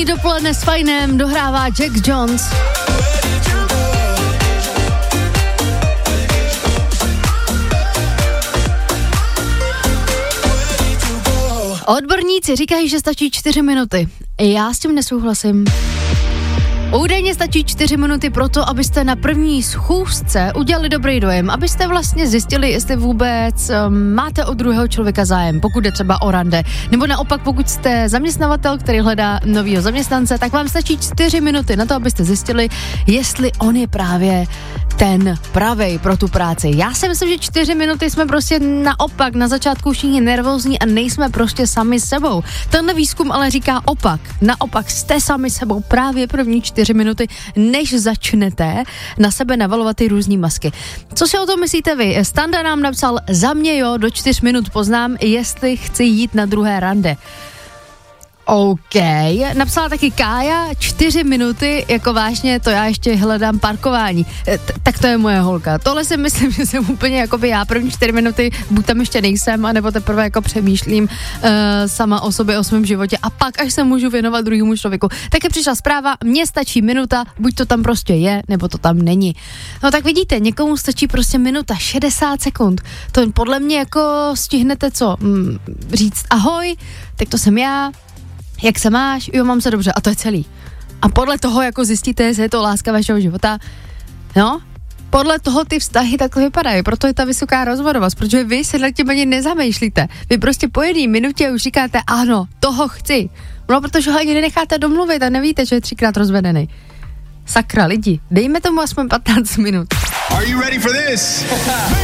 Pondělní dopoledne s Fajnem dohrává Jack Jones. Odborníci říkají, že stačí 4 minuty. Já s tím nesouhlasím. Údajně stačí 4 minuty proto, abyste na první schůzce udělali dobrý dojem, abyste vlastně zjistili, jestli vůbec máte od druhého člověka zájem, pokud je třeba o rande. Nebo naopak, pokud jste zaměstnavatel, který hledá novýho zaměstnance, tak vám stačí 4 minuty na to, abyste zjistili, jestli on je právě ten pravej pro tu práci. Já si myslím, že 4 minuty jsme prostě naopak na začátku všichni nervózní a nejsme prostě sami sebou. Tenhle výzkum ale říká opak. Naopak jste sami sebou právě první 4 minuty, než začnete na sebe navalovat ty různý masky. Co si o tom myslíte vy? Standa nám napsal, za mě jo, do 4 minut poznám, jestli chci jít na druhé rande. OK, napsala taky Kája, 4 minuty, jako vážně, to já ještě hledám parkování. Tak to je moje holka. Tohle si myslím, že jsem úplně jakoby já první 4 minuty, buď tam ještě nejsem, anebo teprve jako přemýšlím sama o sobě, o svém životě a pak až se můžu věnovat druhému člověku. Taky přišla zpráva, mně stačí minuta, buď to tam prostě je, nebo to tam není. No tak vidíte, někomu stačí prostě minuta, 60 sekund. To podle mě jako stihnete co? Říct ahoj, tak to jsem já. Jak se máš? Jo, mám se dobře. A to je celý. A podle toho jako zjistíte, jestli je to láska vašeho života. No, podle toho ty vztahy takhle vypadají. Proto je ta vysoká rozvodovost, protože vy se nad tím ani nezamýšlíte. Vy prostě po jedné minutě už říkáte, ano, toho chci. No, protože ho ani nenecháte domluvit a nevíte, že je 3krát rozvedený. Sakra, lidi, dejme tomu aspoň 15 minut. Are you ready for this?